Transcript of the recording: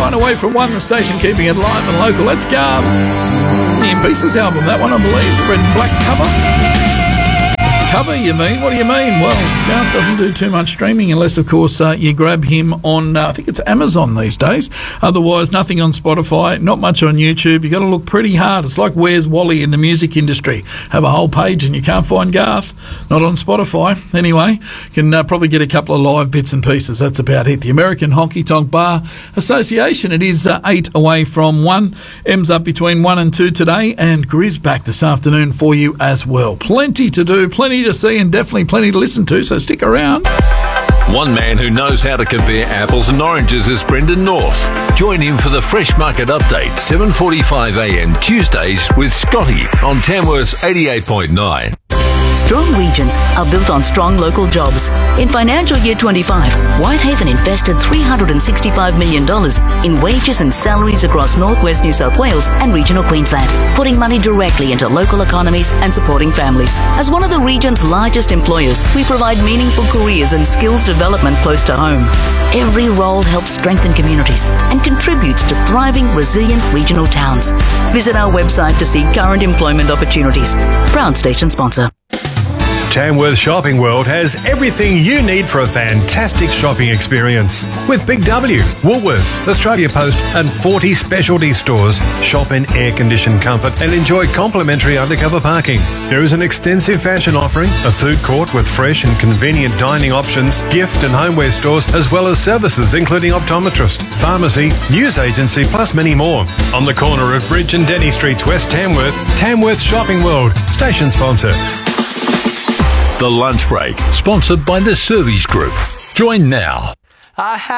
Shine Away from One, the station keeping it live and local. Let's go. The In Pieces album, that one, I believe. Red and black cover. Cover, you mean? What do you mean? Well, Garth doesn't do too much streaming unless, of course, you grab him on, I think it's Amazon these days. Otherwise, nothing on Spotify, not much on YouTube. You've got to look pretty hard. It's like Where's Wally in the music industry. Have a whole page and you can't find Garth. Not on Spotify. Anyway, you can probably get a couple of live bits and pieces. That's about it. The American Honky Tonk Bar Association. It is 8 away from 1. M's up between 1 and 2 today. And Grizz back this afternoon for you as well. Plenty to do, plenty to see, and definitely plenty to listen to, so stick around. One man who knows how to compare apples and oranges is Brendan North. Join him for the Fresh Market Update, 7:45am Tuesdays with Scotty on Tamworth's 88.9. Strong regions are built on strong local jobs. In financial year 25, Whitehaven invested $365 million in wages and salaries across northwest New South Wales and regional Queensland, putting money directly into local economies and supporting families. As one of the region's largest employers, we provide meaningful careers and skills development close to home. Every role helps strengthen communities and contributes to thriving, resilient regional towns. Visit our website to see current employment opportunities. Proud station sponsor. Tamworth Shopping World has everything you need for a fantastic shopping experience. With Big W, Woolworths, Australia Post and 40 specialty stores, shop in air-conditioned comfort and enjoy complimentary undercover parking. There is an extensive fashion offering, a food court with fresh and convenient dining options, gift and homeware stores, as well as services including optometrist, pharmacy, news agency, plus many more. On the corner of Bridge and Denny Streets, West Tamworth, Tamworth Shopping World, station sponsor. The Lunch Break, sponsored by the Service Group. Join now.